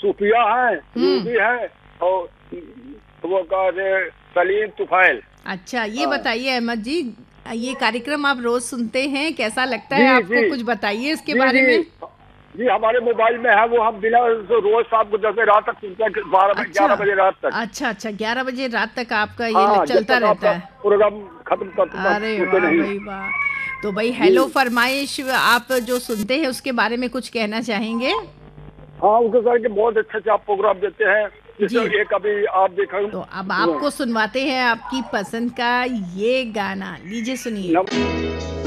सूफिया है, रूबी है और वो कहते सलीम तुफैल। अच्छा, ये बताइए अहमद जी, ये कार्यक्रम आप रोज सुनते हैं, कैसा लगता है जी आपको? जी कुछ बताइए इसके जी बारे जी में। जी, हमारे मोबाइल में है वो, हम बिना रोज शाम को 10 बजे रात तक सुनते हैं, 11 बजे रात तक। अच्छा अच्छा, 11 बजे रात तक आपका ये हाँ, जब चलता तक रहता आपका है। प्रोग्राम खत्म करते अरे सुनते वाह नहीं। भाई वाह। तो भाई जी हेलो फरमाइश आप जो सुनते हैं उसके बारे में कुछ कहना चाहेंगे? हाँ, उनके सर के बहुत अच्छे से आप प्रोग्राम देते हैं। जी, जैसे एक अभी आप देखा तो अब आपको सुनवाते हैं आपकी पसंद का ये गाना, लीजिए सुनिए।